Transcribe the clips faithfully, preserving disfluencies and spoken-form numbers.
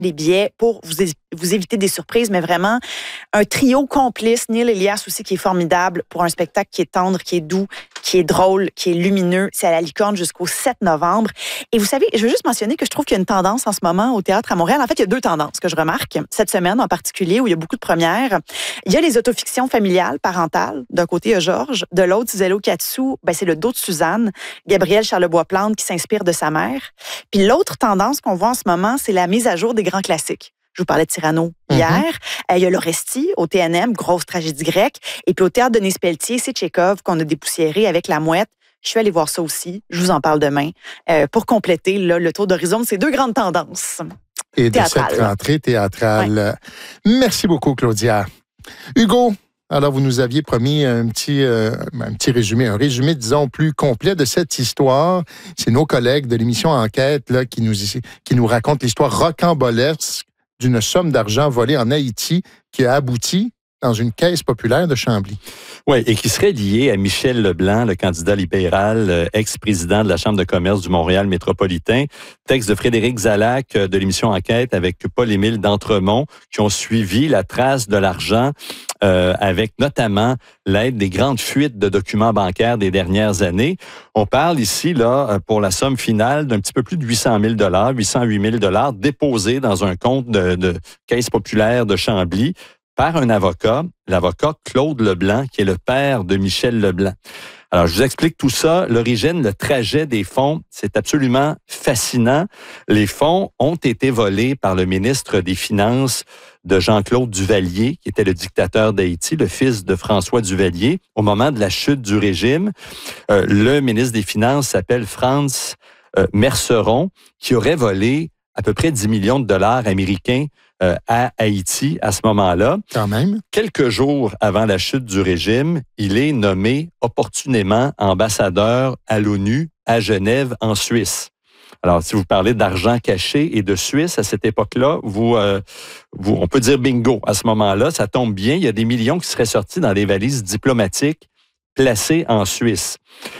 des billets pour vous, vous éviter des surprises, mais vraiment un trio complice. Neil Elias aussi qui est formidable pour un spectacle qui est tendre, qui est doux, qui est drôle, qui est lumineux. C'est à la Licorne jusqu'au sept novembre. Et vous savez, je veux juste mentionner que je trouve qu'il y a une tendance en ce moment au théâtre à Montréal. En fait, il y a deux tendances que je remarque cette semaine en particulier où il y a beaucoup de premières. Il y a les autofictions familiales, parentales. D'un côté, il y a Georges. De l'autre, Zélo Katsu, ben, c'est le dos de Suzanne, Gabrielle Charlebois-Plante qui s'inspire de sa mère. Puis l'autre tendance qu'on voit en ce moment, c'est la mise à jour des grands classiques. Je vous parlais de Cyrano hier. Mm-hmm. Euh, il y a l'Orestie au T N M, grosse tragédie grecque. Et puis au Théâtre Denis Pelletier, c'est Tchekhov qu'on a dépoussiéré avec La Mouette. Je suis allée voir ça aussi. Je vous en parle demain euh, pour compléter là, le tour d'horizon de ces deux grandes tendances. Et théâtrales. De cette rentrée théâtrale. Ouais. Merci beaucoup, Claudia. Hugo, alors vous nous aviez promis un petit, euh, un petit résumé, un résumé, disons, plus complet de cette histoire. C'est nos collègues de l'émission Enquête là, qui, nous, qui nous racontent l'histoire rocambolesque d'une somme d'argent volée en Haïti qui a abouti dans une caisse populaire de Chambly. Oui, et qui serait lié à Michel Leblanc, le candidat libéral, ex-président de la Chambre de commerce du Montréal métropolitain. Texte de Frédéric Zalac de l'émission Enquête avec Paul-Émile d'Entremont qui ont suivi la trace de l'argent euh, avec notamment l'aide des grandes fuites de documents bancaires des dernières années. On parle ici, là, pour la somme finale d'un petit peu plus de huit cent mille dollars, huit cent huit mille dollars déposés dans un compte de, de caisse populaire de Chambly par un avocat, l'avocat Claude Leblanc, qui est le père de Michel Leblanc. Alors, je vous explique tout ça. L'origine, le trajet des fonds, c'est absolument fascinant. Les fonds ont été volés par le ministre des Finances de Jean-Claude Duvalier, qui était le dictateur d'Haïti, le fils de François Duvalier, au moment de la chute du régime. Euh, le ministre des Finances s'appelle Franz euh, Merceron, qui aurait volé à peu près dix millions de dollars américains euh, à Haïti à ce moment-là. Quand même. Quelques jours avant la chute du régime, il est nommé opportunément ambassadeur à l'ONU à Genève, en Suisse. Alors, si vous parlez d'argent caché et de Suisse à cette époque-là, vous, euh, vous, on peut dire bingo. À ce moment-là, ça tombe bien. Il y a des millions qui seraient sortis dans des valises diplomatiques placées en Suisse.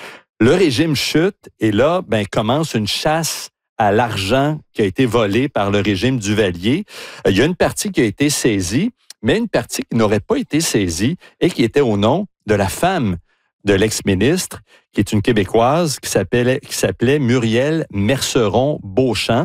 Le régime chute et là, ben, commence une chasse à l'argent qui a été volé par le régime Duvalier. Il y a une partie qui a été saisie, mais une partie qui n'aurait pas été saisie et qui était au nom de la femme de l'ex-ministre, qui est une Québécoise qui s'appelait, qui s'appelait Muriel Merceron-Beauchamp.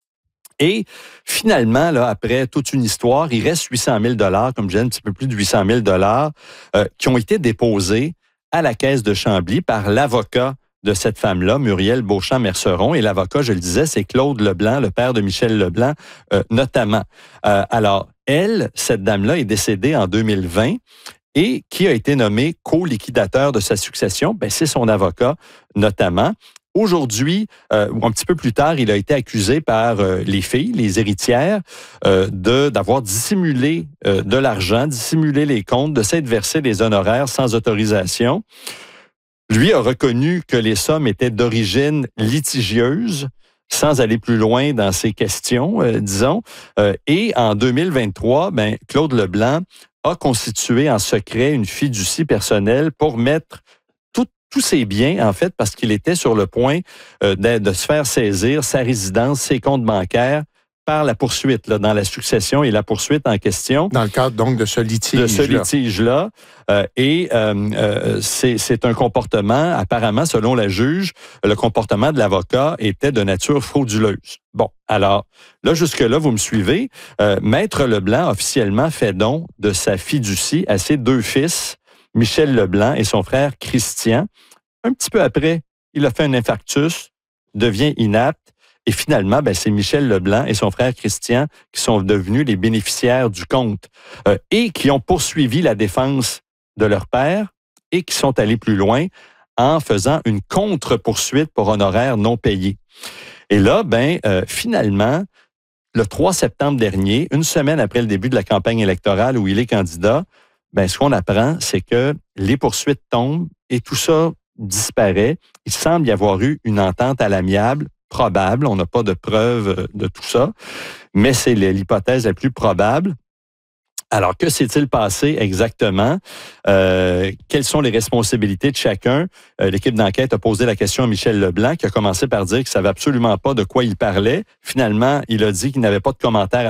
Et finalement, là, après toute une histoire, il reste huit cent mille dollars, comme je disais, un petit peu plus de huit cent mille dollars, euh, qui ont été déposés à la caisse de Chambly par l'avocat de cette femme-là, Muriel Beauchamp-Merceron. Et l'avocat, je le disais, c'est Claude Leblanc, le père de Michel Leblanc, euh, notamment. Euh, alors, elle, cette dame-là, est décédée en deux mille vingt. Et qui a été nommé co-liquidateur de sa succession? Ben, c'est son avocat, notamment. Aujourd'hui, euh, ou un petit peu plus tard, il a été accusé par euh, les filles, les héritières, euh, de, d'avoir dissimulé euh, de l'argent, dissimulé les comptes, de s'être versé des honoraires sans autorisation. Lui a reconnu que les sommes étaient d'origine litigieuse, sans aller plus loin dans ses questions, euh, disons. Euh, et en deux mille vingt-trois, ben, Claude Leblanc a constitué en secret une fiducie personnelle pour mettre tout, tous ses biens, en fait, parce qu'il était sur le point euh, de, de se faire saisir sa résidence, ses comptes bancaires, par la poursuite, là, dans la succession et la poursuite en question. Dans le cadre, donc, de ce litige-là. De ce litige-là. Euh, et euh, euh, c'est, c'est un comportement, apparemment, selon la juge, le comportement de l'avocat était de nature frauduleuse. Bon, alors, là, jusque-là, vous me suivez. Euh, Maître Leblanc, officiellement, fait don de sa fiducie à ses deux fils, Michel Leblanc et son frère Christian. Un petit peu après, il a fait un infarctus, devient inapte. Et finalement, ben, c'est Michel Leblanc et son frère Christian qui sont devenus les bénéficiaires du compte euh, et qui ont poursuivi la défense de leur père et qui sont allés plus loin en faisant une contre-poursuite pour honoraires non payés. Et là, ben, euh, finalement, le trois septembre dernier, une semaine après le début de la campagne électorale où il est candidat, ben, ce qu'on apprend, c'est que les poursuites tombent et tout ça disparaît. Il semble y avoir eu une entente à l'amiable probable, on n'a pas de preuves de tout ça, mais c'est l'hypothèse la plus probable. Alors, que s'est-il passé exactement? Euh, quelles sont les responsabilités de chacun? Euh, l'équipe d'enquête a posé la question à Michel Leblanc, qui a commencé par dire qu'il ne savait absolument pas de quoi il parlait. Finalement, il a dit qu'il n'avait pas de commentaire